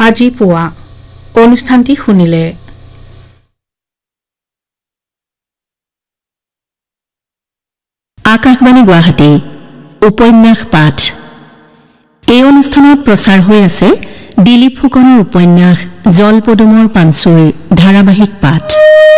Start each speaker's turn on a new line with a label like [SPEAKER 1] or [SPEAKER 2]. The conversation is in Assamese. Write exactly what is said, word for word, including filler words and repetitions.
[SPEAKER 1] আজি পুৱা অনুষ্ঠানটি শুনিলে।
[SPEAKER 2] আকাশবাণী গুৱাহাটী উপন্যাস পাঠ। এই অনুষ্ঠানত প্ৰচাৰ হৈ আছে দিলীপ ফুকনৰ উপন্যাস জলপদুমৰ পাঞ্চুৰ ধাৰাবাহিক পাঠ।